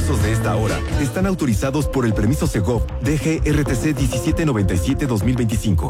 usos de esta hora están autorizados por el permiso Segov DGRTC 1797-2025.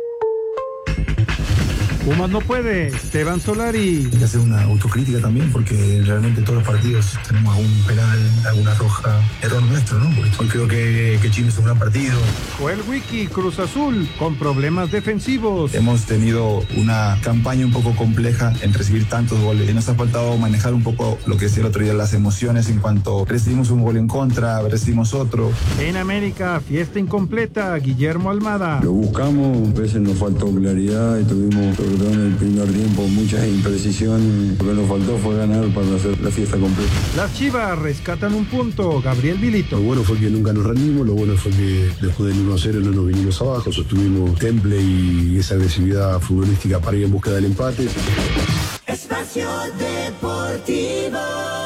Pumas no puede, Esteban Solari. Hay que hacer una autocrítica también, porque realmente todos los partidos tenemos algún penal, alguna roja, error nuestro, ¿no? Porque hoy creo que Chile hizo un gran partido. Joel Wiki, Cruz Azul, con problemas defensivos. Hemos tenido una campaña un poco compleja en recibir tantos goles. Y nos ha faltado manejar un poco lo que decía el otro día, las emociones en cuanto recibimos un gol en contra, recibimos otro. En América, fiesta incompleta, Guillermo Almada. Lo buscamos, a veces nos faltó claridad y tuvimos, sobre todo en el primer tiempo, muchas imprecisiones. Lo que nos faltó fue ganar para hacer la fiesta completa. Las Chivas rescatan un punto, Gabriel Vilito. Lo bueno fue que nunca nos rendimos, lo bueno fue que después del 1-0 no nos vinimos abajo, sostuvimos temple y esa agresividad futbolística para ir en busca del empate. Espacio Deportivo.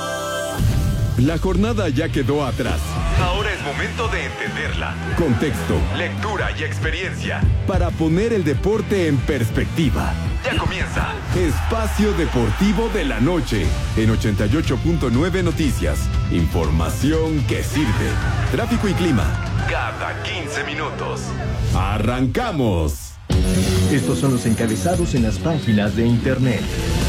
La jornada ya quedó atrás. Ahora es momento de entenderla. Contexto, lectura y experiencia para poner el deporte en perspectiva. Ya comienza Espacio Deportivo de la Noche en 88.9 Noticias. Información que sirve. Tráfico y clima cada 15 minutos. ¡Arrancamos! Estos son los encabezados en las páginas de internet.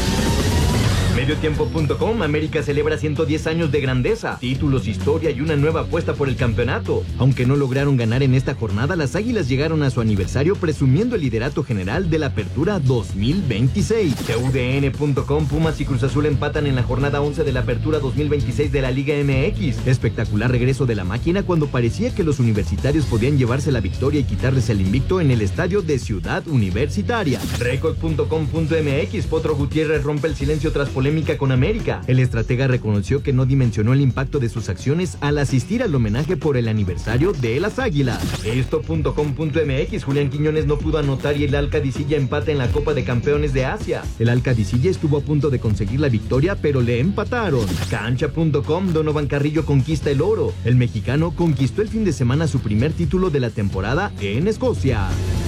Mediotiempo.com, América celebra 110 años de grandeza, títulos, historia y una nueva apuesta por el campeonato. Aunque no lograron ganar en esta jornada, las Águilas llegaron a su aniversario presumiendo el liderato general de la Apertura 2026. TUDN.com, Pumas y Cruz Azul empatan en la jornada 11 de la Apertura 2026 de la Liga MX. Espectacular regreso de la máquina cuando parecía que los universitarios podían llevarse la victoria y quitarles el invicto en el estadio de Ciudad Universitaria. Record.com.mx, Potro Gutiérrez rompe el silencio tras polémica con América. El estratega reconoció que no dimensionó el impacto de sus acciones al asistir al homenaje por el aniversario de las Águilas. Esto.com.mx, Julián Quiñones no pudo anotar y el Al-Qadisiyah empata en la Copa de Campeones de Asia. El Al-Qadisiyah estuvo a punto de conseguir la victoria, pero le empataron. Cancha.com, Donovan Carrillo conquista el oro. El mexicano conquistó el fin de semana su primer título de la temporada en Escocia.